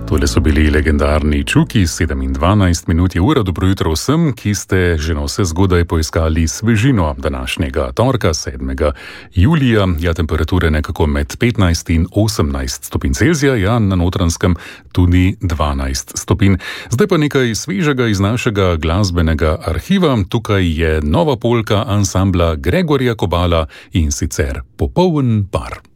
Tole so bili legendarni Čuki, 7:12 je ura. Dobro jutro vsem, ki ste že na vse zgodaj poiskali svežino današnjega torka, 7. julija. Ja, temperature nekako med 15 in 18 stopinj Celzija, ja, na Notranjskem tudi 12 stopinj. Zdaj pa nekaj svežega iz našega glasbenega arhiva. Tukaj je nova polka ansambla Gregorja Kobala in sicer Popoln par.